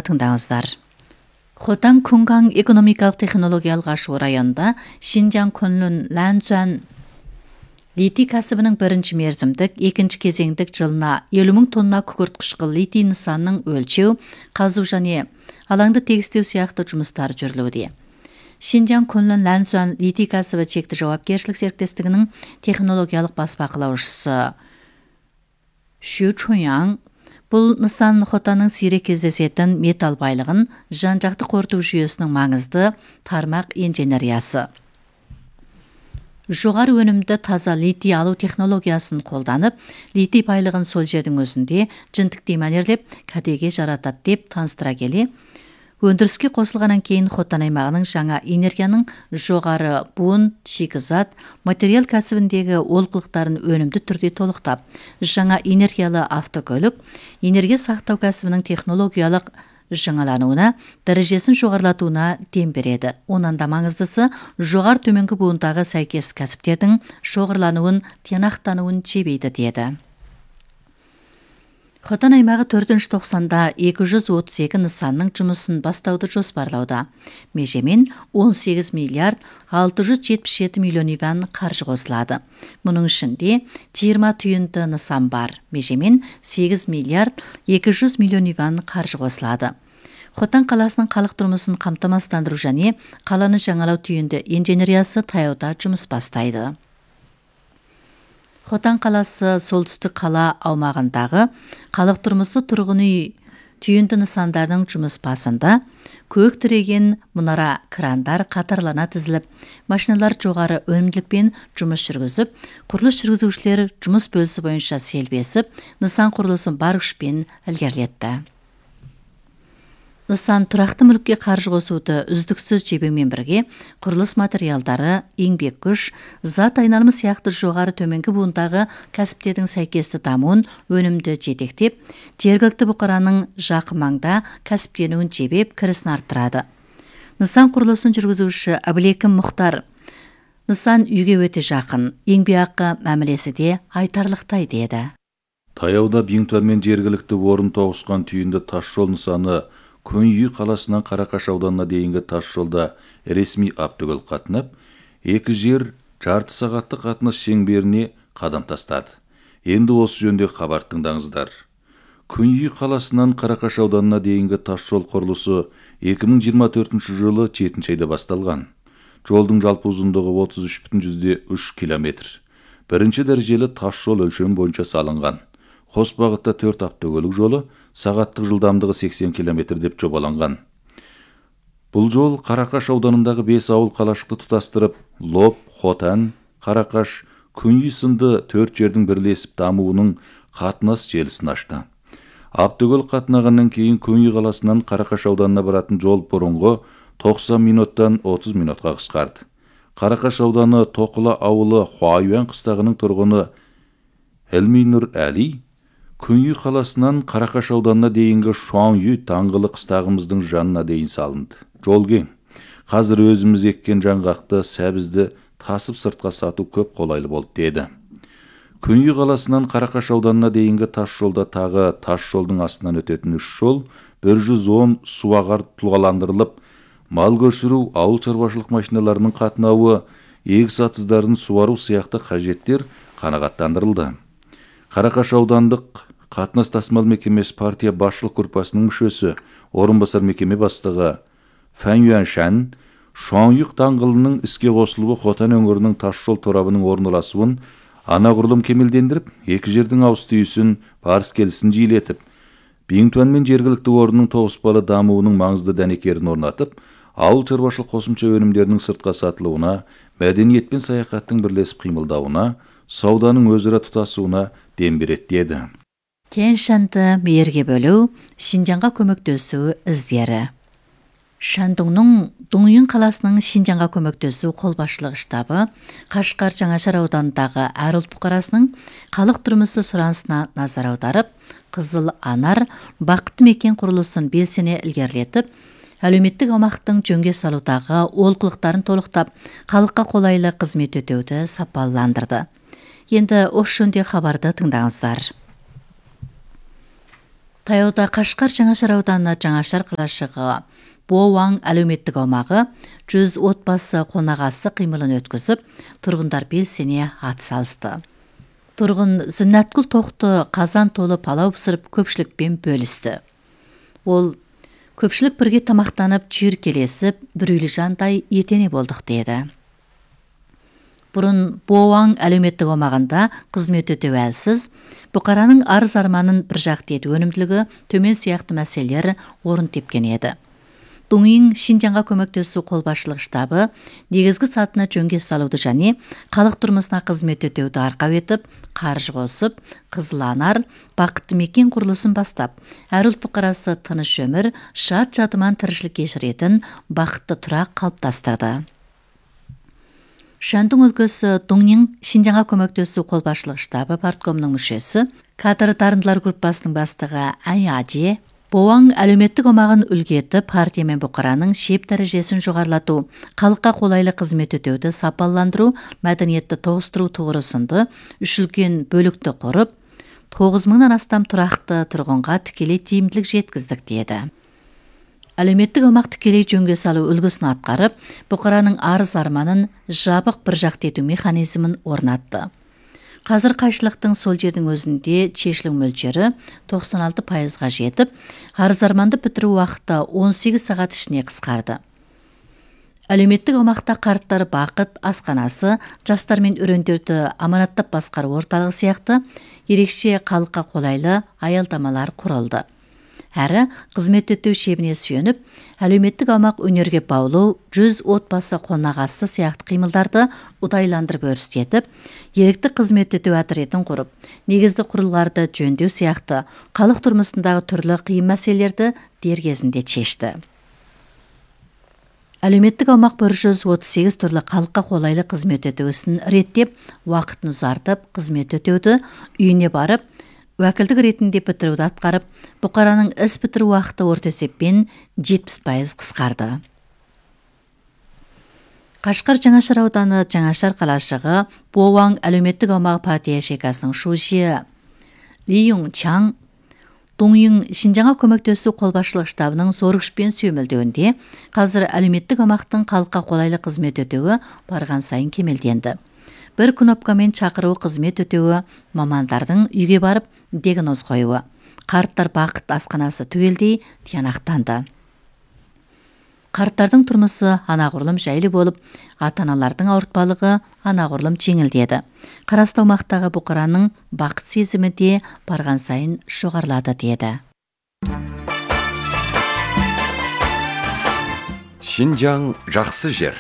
тыңдаңыздар. Хотан Кунgang экономикалық технологиялық ашу районында Шинжаң Кунлун Ланцюан литий кәсібінің бірінші мерзімдік, екінші кезеңдік жылына 50 мың тонна күкірт қышқыл литий нысанның өлчеу, қазу және алаңды тегістеу сияқты жұмыстары жүргізілуде. Шинжаң Кунлун Ланцюан литий кәсібі шекті жауапкершілік серіктестігінің технологиялық бас бақылаушысы Шу Чуньяң бұл нысан Хотанның сирек кездесетін металл байлығын жан-жақты қорыту жүйесінің маңызды тармақ инженериясы. Жоғары өнімді таза литий алу технологиясын қолданып, литий байлығын сол жердің өзінде жынтікті мәнерлеп кәдеге жаратады деп таныстыра келе, өндіріске қосылғаннан кейін Хотан аймағының жаңа энергияның жоғары буын, шикізат, материал кәсібіндегі олқылықтарын өнімді түрде толықтап, жаңа энергиялы автокөлік, энергия сақтау кәсібінің технологиялық жаңалануына, дәрежесін жоғарылатуына дем береді. Онан да маңыздысы, жоғары төменгі буындағы сәйкес кәсіптердің шоғырлануын, тиянақтануын жебейді деді. Хотан аймағы 4-ші тоқсанда 232 нысанның жұмысын бастауды жоспарлауда. Межемен 18 миллиард 677 миллион юан қаржы қосылады. Мұның ішінде 20 түйінді нысан бар. Межемен 8 миллиард 200 миллион юан қаржы қосылады. Хотан қаласының халық тұрмысын қамтамасыздандыру және қаланы жаңалау түйінді инженериясы таяуда жұмыс бастайды. Хотан қаласы солтүстік қала аумағындағы халық тұрмысы тұрғын үй түйінді нысандардың жұмыс басында көк тіреген мұнара крандар қатарлана тізіліп, машиналар жоғары өнімділікпен жұмыс жүргізіп, құрылыс жүргізушілер жұмыс бөлісі бойынша селбесіп, нысан құрылысын бар күшпен ілгерілетті. Нысан тұрақты мүлікке қаржы қосуды үздіксіз жебеумен бірге, құрылыс материалдары, еңбек күш, зат айналымы сияқты жоғары төменгі буындағы кәсіптердің сәйкесті дамуын өнімді жетектеп, жергілікті бұқараның жақын маңда кәсіптенуін жебеп, кірісін арттырады. Нысан құрылысын жүргізуші Әбілекім Мұхтар, нысан үйге өте жақын, еңбекақы мәмілесі де айтарлықтай деді. Таяуда Биңтуан мен жергілікті орын тоғысқан түйінді тасжол нысаны Көнүй қаласынан Қарақаш ауданына дейінгі тас жолда ресми автокөлік қатынап, екі жер жарты сағаттық қатынас шеңберіне қадам тастады. Енді осы жөнде хабар тыңдаңыздар. Көнүй қаласынан Қарақаш ауданына дейінгі тас жол құрылысы 2024 жылы 7 айда басталған. Жолдың жалпы ұзындығы 33,3 километр. Бірінші дәрежелі тас жол өлшемі бойынша салынған. Қос бағытта 4 автокөлік жолы, сағаттық жылдамдығы 80 км деп жобаланған. Бұл жол Қарақаш ауданындағы 5 ауыл қалашықты тұтастырып, Лоп, Хотан, Қарақаш, Көнүй сынды 4 жердің бірлесіп дамуының қатынас желісін ашты. Автокөлік қатынағаннан кейін Көнүй қаласынан Қарақаш ауданына баратын жол бұрынғы 90 минуттан 30 минутқа қысқарды. Қарақаш ауданы Тоқыла ауылы Хуайуан қыстағының тұрғыны Әлминұр Әли, Көнүй қаласынан Қарақаш ауданына дейінгі Шуаңүй таңғылы қыстағымыздың жанына дейін салынды. Жол кең. Қазір өзіміз еккен жаңғақты, сәбізді тасып сыртқа сату көп қолайлы болды деді. Көнүй қаласынан Қарақаш ауданына дейінгі тас жолда тағы тас жолдың астынан өтетін 3 жол 110 суағар тұлғаландырылып, мал көшіру, ауыл шаруашылық машиналарының қатынауы, егіс атыздарын суару сияқты қажеттер қанағаттандырылды. Қарақаш аудандық қатынас тасымал мекемесі партия басшылық группасының мүшесі, орынбасар мекеме бастығы Фан Юаншан, Шуаңюқ даңғылының іске қосылуы Хотан өңірінің тас жол торабының орналасуын анағұрлым кемелдендіріп, екі жердің ауыс-түйісін, барыс-келісін жиілетіп, Биңтуан мен жергілікті орынның тоғыспалы дамуының маңызды дәнекерін орнатып, ауыл шаруашылық қосымша өнімдерінің сыртқа сатылуына, мәдениет пен саяхаттың бірлесіп қимылдауына, сауданың өзара тұтасуына дем береді деді. Тянь-Шаньды мерге бөлу, Шинжаңға көмектесу іздері. Шандоңның Доңюн қаласының Шинжаңға көмектесу қолбасшылығы штабы Қашқар Жаңашар ауданындағы әр ұлт бұқарасының халық тұрмысы сұранысына назар аударып, Қызыл Анар бақытты мекен құрылысын белсене ілгерілетіп, әлеуметтік аумақтың жөнге салудағы олқылықтарын толықтап, халыққа қолайлы қызмет өтеуді сапаландырды. Енді осы жөнде хабарды тыңдаңыздар. Таяуда Қашқар Жаңашар ауданы Жаңашар қалашығы Боуаң әлеуметтік аумағы 100 отбасы қонағасы қимылын өткізіп, тұрғындар белсене атсалысты. Тұрғын Зиннәткүл тоқты қазан толы палау пісіріп көпшілікпен бөлісті. Ол көпшілік бірге тамақтанып, жүйіркелесіп, бір үйлі жандай етене болдық деді. Бұрын Боуаң әлеуметтік аумағында қызмет өтеу әлсіз, бұқараның арыз-арманын бір жақты ету өнімділігі төмен сияқты мәселелері орын тепкен еді. Дуңин Шинжаңға көмектесу қолбасшылық штабы негізгі сатына жөнге салуды және халық тұрмысына қызмет өтеуді арқау етіп, қаржы қосып, Қызыланар, бақытты мекен құрылысын бастап, әр ұлт бұқарасы тыныш өмір, шат-шадыман тіршілік кешіретін бақытты тұрақ қалыптастырды. Шандың өлкесі Дуңин Шинжаңға көмектесу қолбасшылық штабы парткомының мүшесі, кадр дарындылар группасының бастығы Аяже Боуаң әлеуметтік аумағын үлгі етіп, партия мен бұқараның шеп дәрежесін жоғарылату, халыққа қолайлы қызмет өтеуді сапаландыру, мәдениетті тоғыстыру тұғырысынды үш үлкен бөлікті құрып, 9.000-нан астам тұрақты тұрғынға тікелей тиімділік жеткіздік деді. Әлеуметтік аумақ тікелей жөнге салу үлгісін атқарып, бұқараның арыз-арманын жабық бір жақты ету механизмін орнатты. Қазір қайшылықтың сол жердің өзінде шешілу мөлшері 96%-ға жетіп, арыз-арманды бітіру уақыты 18 сағат ішіне қысқарды. Әлеуметтік аумақта қарттар бақыт асханасы, жастар мен өрендерді аманаттап басқару орталығы сияқты ерекше халыққа қолайлы аялдамалар құрылды. Әрі қызмет өтеу шебіне сүйеніп, әлеуметтік аумақ өнерге баулу, 100 отбасы қонағасы сияқты қимылдарды ұдайландырып өрістетіп, ерікті қызмет өтеу отрядын құрып, негізді құрылғарды жөндеу сияқты халық тұрмысындағы түрлі қиын мәселелерді дер кезінде шешті. Әлеуметтік аумақ 138 түрлі халыққа қолайлы қызмет өтеу ісін реттеп, уақытын ұзартып, қызмет өтеуді үйіне барып, уәкілдік ретінде бітіруді атқарып, бұқараның іс бітіру уақыты орта есеппен 70% қысқарды. Қашқар Жаңашар ауданы Жаңашар қалашығы Боуаң әлеуметтік аумағы партия шекасының шуши Ли Юңчаң Дуңин Шинжаңға көмектесу қолбасшылық штабының зор күшпен сүйемелдеуінде қазір әлеуметтік аумақтың халыққа қолайлы қызмет өтеуі барған сайын кемелденді. Бір кнопкамен шақыру қызмет өтеуі, мамандардың үйге барып диагноз қоюы, қарттар бақыт асханасы түгелдей тиянақтанды. Қарттардың тұрмысы анағұрлым жайлы болып, ата-аналардың ауыртпалығы анағұрлым жеңілдеді. Қарасты аумақтағы бұқараның бақыт сезімі де барған сайын жоғарылады деді. Шинжаң жақсы жер.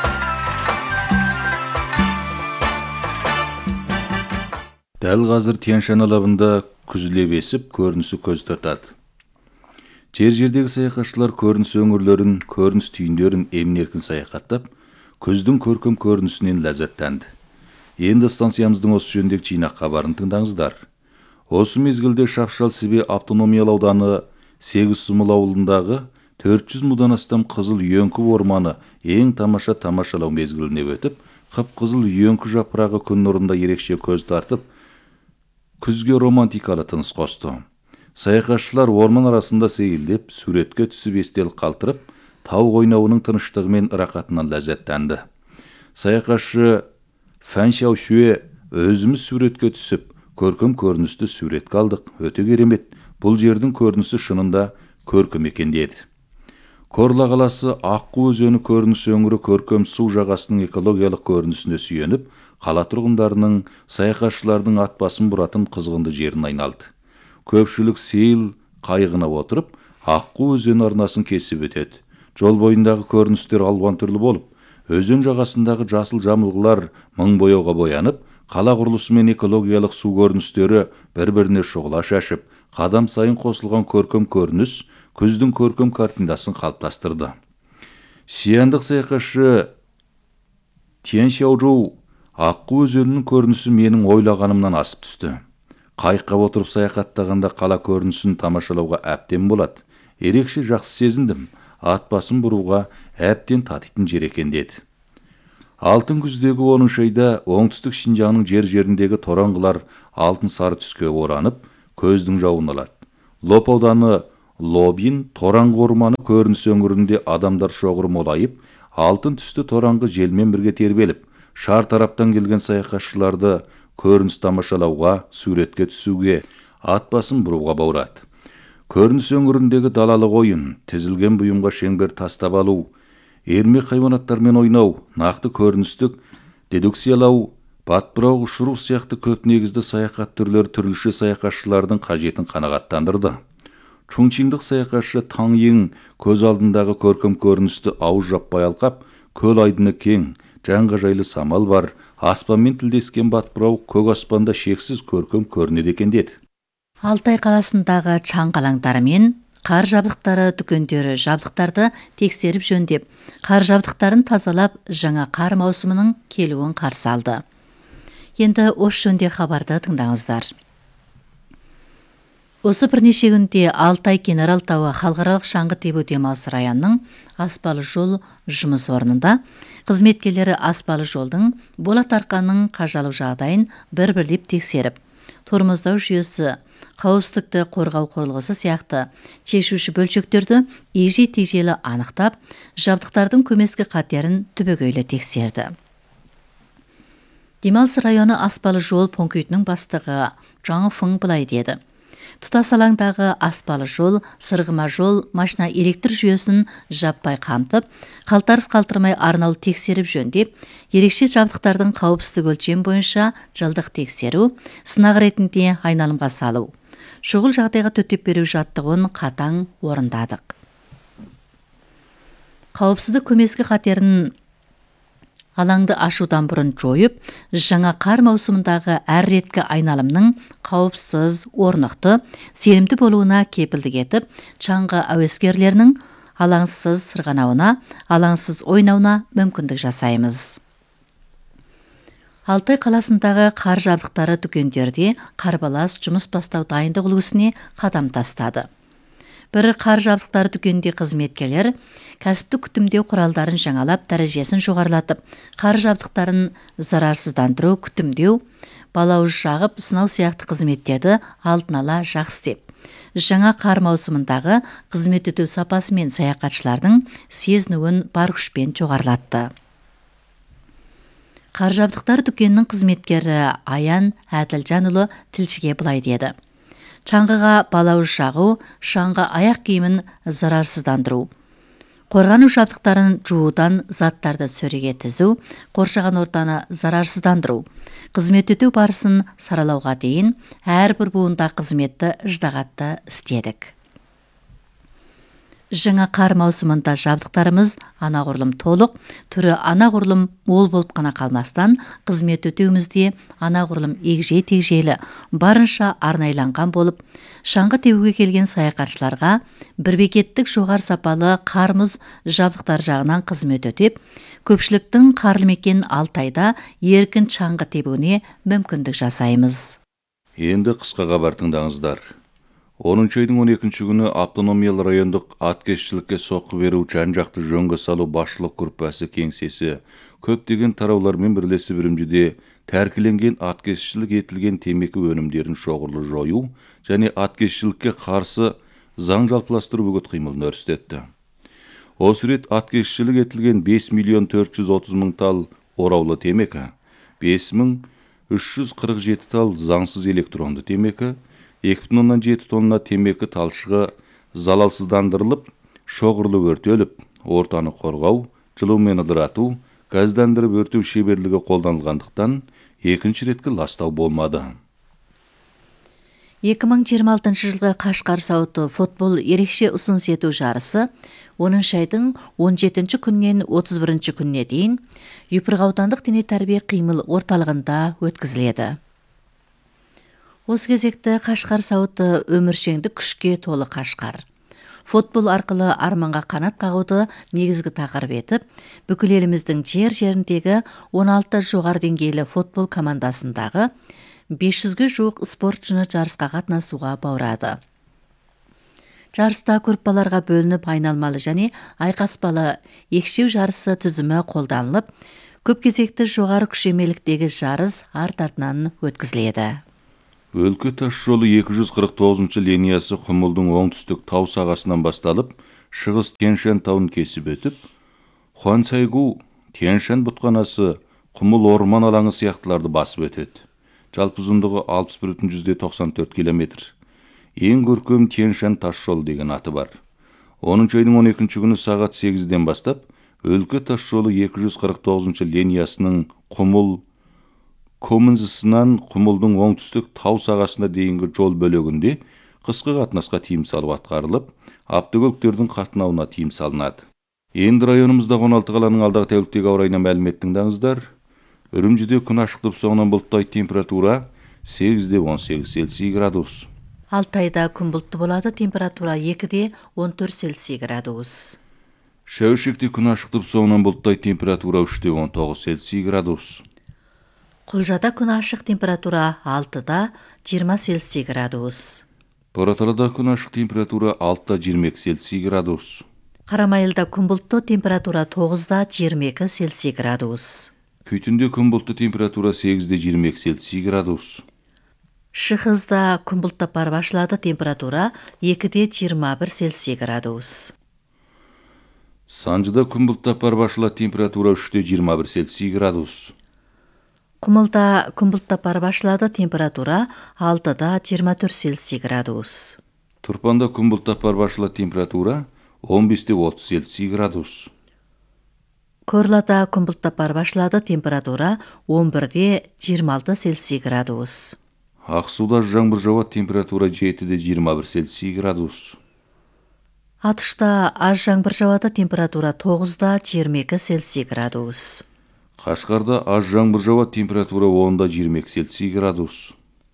Дәл қазір Тянь-Шань алабында күзіле бесіп, көрінісі көз тартады. Жер-жердегі саяхатшылар көрініс өңірлерін, көрініс түйіндерін емін-еркін саяхаттап, көздің көркем көрінісінен ләззаттанды. Енді станциямыздың осы жөніндегі жинақ хабарын тыңдаңыздар. Осы мезгілде Шапшал Сібе автономиялы ауданы Сегізсұмыл ауылындағы 400 мыңнан астам қызыл үйеңкі орманы ең тамашалау мезгіліне өтіп, қып-қызыл үйеңкі жапырағы күн нұрында ерекше көз тартып, күзге романтикалы тыныс қосты. Саяхатшылар орман арасында сейілдеп, суретке түсіп естелік қалтырып, тау қойнауының тыныштығы мен рақатынан ләззаттанды. Саяхатшы Фан Шаушуе өзіміз суретке түсіп, көркем көріністі суретке алдық, өте керемет. Бұл жердің көрінісі шынында көркем екен деді. Корла қаласы Аққу өзені көрініс өңірі көркем су жағасының экологиялық көрінісіне сүйеніп, қала тұрғындарының саяхатшылардың ат басын бұратын қызғынды жерін айналды. Көпшілік сейіл қайығына отырып, Аққу өзен арнасын кесіп өтеді. Жол бойындағы көріністер алуан түрлі болып, өзен жағасындағы жасыл жамылғылар мың бояуға боянып, қала құрылысы мен экологиялық су көріністері бір-біріне шұғыла шашып, қадам сайын қосылған көркем көрініс күздің көркем картинасын қалыптастырды. Сияндық саяхатшы Тянь Шаужоу Аққу өзенінің көрінісі менің ойлағанымнан асып түсті. Қайыққа отырып саяхаттағанда қала көрінісін тамашалауға әбден болады. Ерекше жақсы сезіндім. Ат басын бұруға әбден татитын жер екен деді. Алтын күздегі 10 айда оңтүстік Шинжаңның жер-жеріндегі тораңғылар алтын сары түске оранып, көздің жауын алады. Лоп ауданы Лобин тораңғы орманы көрініс өңірінде адамдар шоғыры молайып, алтын түсті тораңғы желмен бірге тербеліп, шар тараптан келген саяхатшыларды көрініс тамашалауға, суретке түсуге, ат басын бұруға баурады. Көрініс өңіріндегі далалық ойын, тізілген бұйымға шеңбер тастап алу, ермек хайуанаттармен ойнау, нақты көріністік дедукциялау, батбырау ұшыру сияқты көп негізді саяхат түрлері түрліше саяхатшылардың қажетін қанағаттандырды. Чунчиндық саяхатшы Таң Ең көз алдындағы көркем көріністі ауыз жаппай алқап, көл айдыны кең, жанға жайлы самал бар, аспанмен тілдескен батбырау көк аспанда шексіз көркем көрінеді екен деді. Алтай қаласындағы чаң алаңдары мен қар жабдықтары дүкендері жабдықтарды тексеріп жөндеп, қар жабдықтарын тазалап, жаңа қар маусымының келуін қарсы алды. Енді осы жөнде хабарды тыңдаңыздар. Осы бірнеше күнде Алтай Генерал тауы халықаралық шаңғы тебу демалыс районының аспалы жол жұмыс орнында қызметкерлері аспалы жолдың болат арқанның қажалу жағдайын бір-бірлеп тексеріп, тормоздау жүйесі, қауіпсіздікті қорғау құрылғысы сияқты шешуші бөлшектерді егжей-тегжейлі анықтап, жабдықтардың көмескі қатерін түбегейлі тексерді. Демалыс районы аспалы жол пунктінің бастығы Жаң Фың былай деді. Тұтас алаңдағы аспалы жол, сырғыма жол, машина электр жүйесін жаппай қамтып, қалтарыс қалтырмай арнаулы тексеріп жөндеп, ерекше жабдықтардың қауіпсіздік өлшем бойынша жылдық тексеру, сынақ ретінде айналымға салу. Шұғыл жағдайға төтеп беру жаттығуын қатаң орындадық. Қауіпсіздік көмескі қатерін алаңды ашудан бұрын жойып, жаңа қар маусымындағы әр реткі айналымның қауіпсіз, орнықты, сенімді болуына кепілдік етіп, чаңғы әуескерлерінің алаңсыз сырғанауына, алаңсыз ойнауына мүмкіндік жасаймыз. Алтай қаласындағы қар жабдықтары дүкендерде қарбалас жұмыс бастау дайындық үлгісіне қадам тастады. Бір қар жабдықтары дүкенде қызметкерлер кәсіптік күтімдеу құралдарын жаңалап, дәрежесін жоғарылатып, қар жабдықтарын зарарсыздандыру, күтімдеу, балауыз жағып, сынау сияқты қызметтерді алдын ала жақсы істеп, жаңа қар маусымындағы қызмет ету сапасы мен саяхатшылардың сезінуін бар күшпен жоғарылатты. Қар жабдықтары дүкенінің қызметкері Аян Әділжанұлы тілшіге былай деді. Чаңғыға балауыз жағу, шаңғы аяқ киімін зарарсыздандыру, қорғану жабдықтарын жуудан заттарды сөреге тізу, қоршаған ортаны зарарсыздандыру, қызмет ету барысын саралауға дейін әрбір буында қызметті ждағатты істедік. Жаңа қар маусымында жабдықтарымыз анағұрлым толық, түрі анағұрлым мол болып қана қалмастан, қызмет өтеуімізде анағұрлым егжей-тегжейлі, барынша арнайланған болып, шаңғы тебуге келген саяхатшыларға бірбекеттік жоғары сапалы қар-мұз жабдықтар жағынан қызмет өтеп, көпшіліктің қарлы мекен Алтайда еркін шаңғы тебуіне мүмкіндік жасаймыз. Енді қысқа хабар тыңдаңыздар. 10 айдың 12 күні автономиялы райондық аткезшілікке соққы беру, жан-жақты жөнге салу басшылық группасы кеңсесі көптеген тараулармен бірлесіп үрімжіде тәркіленген аткезшілік етілген темекі өнімдерін шоғырлы жою және аткезшілікке қарсы заң жалпыластыру үгіт қимылын өрістетті. Осы рет аткезшілік етілген 5 миллион 430 мың тал ораулы темекі, 5347 тал заңсыз электронды темекі, 2,7 тонна темекі талшығы залалсыздандырылып, шоғырлы өртеліп, ортаны қорғау, жылумен ыдырату, газдандырып өртеу шеберлігі қолданылғандықтан екінші реткі ластау болмады. 2026 жылғы Қашқар сауыты футбол ерекше ұсыныс ету жарысы 10 айдың 17 күннен 31 күнне дейін Юпырғы аудандық дене тәрбие қимыл орталығында өткізіледі. Осы кезекті Қашқар сауыты өміршеңдік күшке толы Қашқар. Футбол арқылы арманға қанат қағуды негізгі тақырып етіп, бүкіл еліміздің жер-жеріндегі 16 жоғары деңгейлі футбол командасындағы 500-ге жуық спортшыны жарысқа қатынасуға баурады. Жарыста группаларға бөлініп айналмалы және айқаспалы екшеу жарысы түзімі қолданылып, көп кезекті жоғары күшемеліктегі жарыс арт-артынан өткізіледі. Өлкө таш жолу 249 линиясы Кумулдун оңтүстүк тау сагасынан башталып, шығыс Тянь-Шань тауын кесіп өтіп, Хуанцайгу, Тянь-Шань бұтқанасы, Кумул орман алаңы сияқтыларды басып өтеді. Жалпы ұзындығы 61,94 километр. Ең көркем Тянь-Шань таш жол деген аты бар. 10 айдың 12 күні сағат 8-ден бастап, өлкө таш жолу 249 линиясының Кумул Комынзысынан Кумулдың оңтүстік тау сағасына дейінгі жол бөлігінде қысқы қатынасқа тыйым салып атқарылып, автокөліктердің қатынауына тыйым салынады. Енді районымызда 16 қаланың алдағы тәуліктегі ауа райына мәлімет тыңдаңыздар. Үрімжіде күн ашықтып соңынан бұлттай температура 8-18 Цельсий градус. Алтайда күн бұлтты болады, температура 2-14 Цельсий градус. Шәуішекте күн ашықтып соңынан бұлттай температура 3-19 Цельсий градус. Құлжада күн ашық, температура 6-20 Цельсий градус. Бораталада күн ашық, температура 6-22 Цельсий градус. Қарамайылда күн бұлтты, температура 9-22 Цельсий градус. Күйтінде күн бұлтты, температура 8-22 Цельсий градус. Шығызда күн бұлттап бар башлады, температура 2-21 Цельсий градус. Санжыда күн бұлттап бар башлады, температура 3-21 Цельсий градус. Құмылда күн бұлттап бар башлады, температура 6-24 Цельсий градус. Турпанда күн бұлттап бар башлады, температура 15-30 Цельсий градус. Көрлада күн бұлттап бар башлады, температура 11-26 Цельсий градус. Ақсуда жаңбыр жауады, температура 7-21 Цельсий градус. Атышта аз жаңбыр жауады, температура 9-22 Цельсий градус. Қашқарда аз жаңбыр жауады, температура 10-22 Цельсий градус.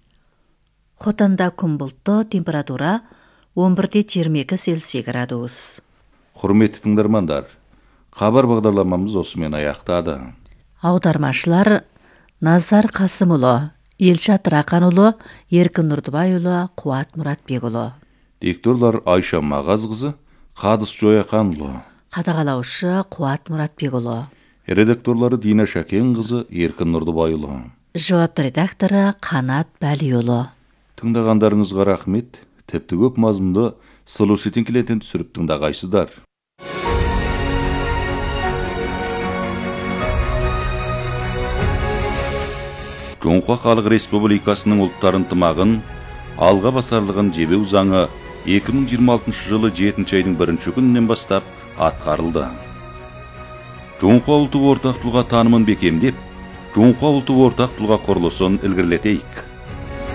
Хотанда күн бұлтты, температура 11-22 Цельсий градус. Құрметті тыңдармандар, хабар бағдарламамыз осымен аяқтады. Аудармашылар Назар Қасымұлы, Елшат Рақанұлы, Еркін Нұрдыбайұлы, Қуат Мұратбекұлы. Дикторлар Айша Мағазқызы, Қадыс Жояқанұлы. Қадағалаушы Қуат Мұратбекұлы. Редакторлары Дина Шәкенқызы, Еркін Нұрдыбайұлы. Жауапты редакторы Қанат Бәлиұлы. Тыңдағандарыңызға рахмет. Тіпті көп мазмұнды сылу шетіңкілетін түсіріп тыңдағайсыздар. Жоңқа Халық Республикасының ұлттарын тымағын, алға басарлығын жебеу заңы 2026 жылы 7 айдың 1 күнінен бастап атқарылды. Жоңқа ұлты ортақ тұлға танымын бекемдеп, Жоңқа ұлты ортақ тұлға құрылысын ілгерілетейік.